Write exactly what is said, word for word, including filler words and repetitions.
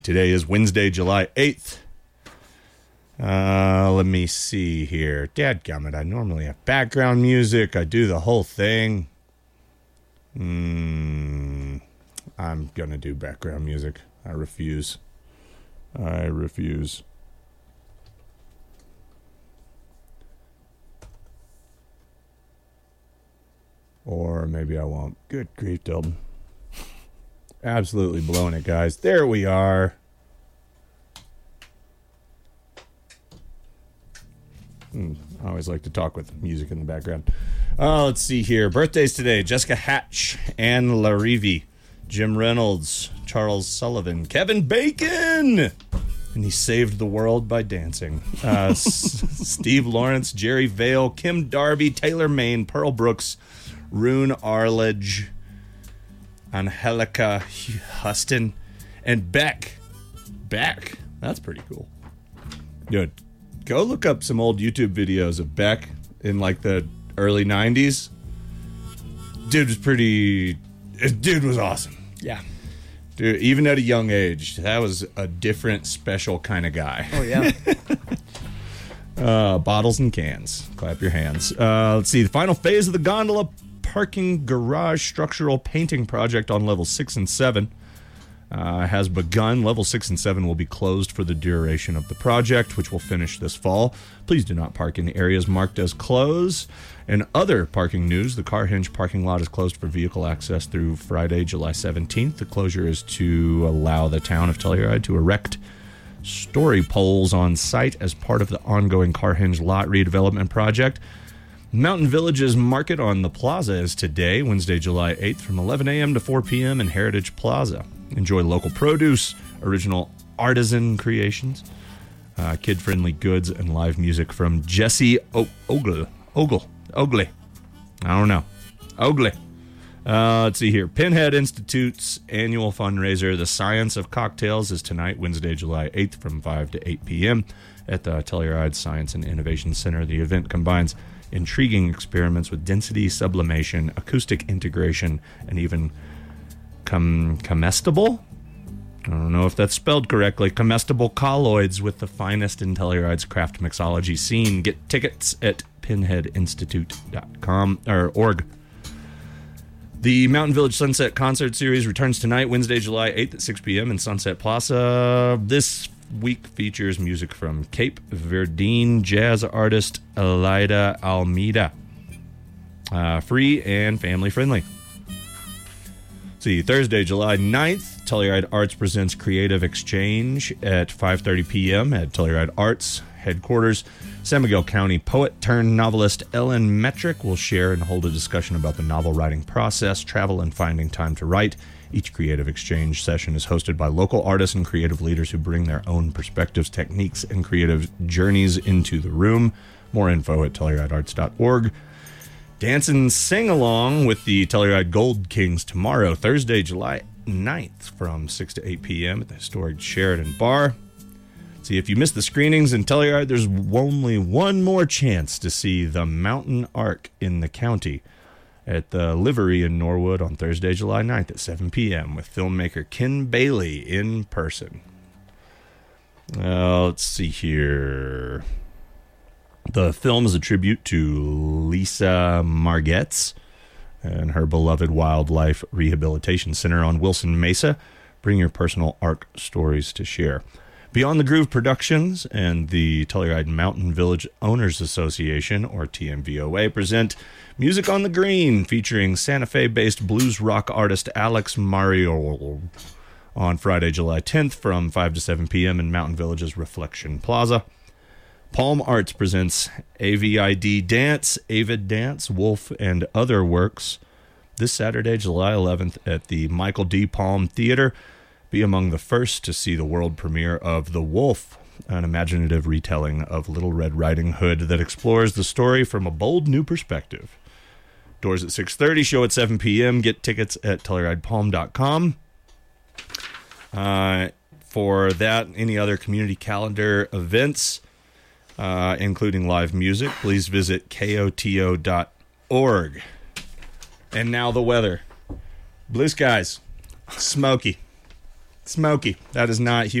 Today is Wednesday, July eighth. Uh, let me see here. Dadgummit, I normally have background music. I do the whole thing. Hmm. I'm going to do background music. I refuse. I refuse. Or maybe I won't. Good grief, Dalton. Absolutely blowing it, guys. There we are. Hmm, I always like to talk with music in the background. Uh, let's see here. Birthdays today. Jessica Hatch, Anne Larivi, Jim Reynolds, Charles Sullivan, Kevin Bacon, and he saved the world by dancing. Uh, S- Steve Lawrence, Jerry Vale, Kim Darby, Taylor Maine, Pearl Brooks, Rune Arledge, Angelica Huston, and Beck. Beck. That's pretty cool. Dude, go look up some old YouTube videos of Beck in like the early nineties. Dude was pretty... Dude was awesome. Yeah. Dude, even at a young age, that was a different, special kind of guy. Oh, yeah. uh, bottles and cans. Clap your hands. Uh, let's see. The final phase of the gondola parking garage structural painting project on level six and seven uh, has begun. Level six and seven will be closed for the duration of the project, which will finish this fall. Please do not park in areas marked as closed. And other parking news, the Carhenge parking lot is closed for vehicle access through Friday, July seventeenth. The closure is to allow the town of Telluride to erect story poles on site as part of the ongoing Carhenge lot redevelopment project. Mountain Village's market on the plaza is today, Wednesday, July eighth, from eleven a.m. to four p.m. in Heritage Plaza. Enjoy local produce, original artisan creations, uh, kid-friendly goods, and live music from Jesse o- Ogle. Ogle. Ogle. I don't know. Ogle. Uh, let's see here. Pinhead Institute's annual fundraiser, The Science of Cocktails, is tonight, Wednesday, July eighth, from five to eight p.m. at the Telluride Science and Innovation Center. The event combines intriguing experiments with density sublimation, acoustic integration, and even com- comestible? I don't know if that's spelled correctly. Comestible colloids with the finest in Telluride's craft mixology scene. Get tickets at pinhead institute dot com or org. The Mountain Village Sunset Concert Series returns tonight, Wednesday, July eighth at six p.m. in Sunset Plaza. This week features music from Cape Verdine jazz artist Elida Almeida. Uh, free and family friendly. See, Thursday, July ninth, Telluride Arts presents Creative Exchange at five thirty p.m. at Telluride Arts headquarters. San Miguel County poet turned novelist Ellen Metrick will share and hold a discussion about the novel writing process, travel, and finding time to write. Each creative exchange session is hosted by local artists and creative leaders who bring their own perspectives, techniques, and creative journeys into the room. More info at telluride arts dot org. Dance and sing along with the Telluride Gold Kings tomorrow, Thursday, July ninth, from six to eight p.m. at the historic Sheridan Bar. See, if you missed the screenings in Telluride, there's only one more chance to see The Mountain Ark in the County at the Livery in Norwood on Thursday, July ninth at seven p.m. with filmmaker Ken Bailey in person. Uh, let's see here. The film is a tribute to Lisa Margetts and her beloved Wildlife Rehabilitation Center on Wilson Mesa. Bring your personal ark stories to share. Beyond the Groove Productions and the Telluride Mountain Village Owners Association, or T M V O A, present Music on the Green, featuring Santa Fe-based blues rock artist Alex Mario on Friday, July tenth from five to seven p.m. in Mountain Village's Reflection Plaza. Palm Arts presents A V I D Dance, Avid Dance, Wolf, and Other Works this Saturday, July eleventh at the Michael D. Palm Theater. Be among the first to see the world premiere of The Wolf, an imaginative retelling of Little Red Riding Hood that explores the story from a bold new perspective. Doors at six thirty, show at seven p.m. Get tickets at telluride palm dot com. Uh, for that, any other community calendar events, uh, including live music, please visit K O T O dot org. And now the weather. Blue skies. Smoky. Smokey. That is not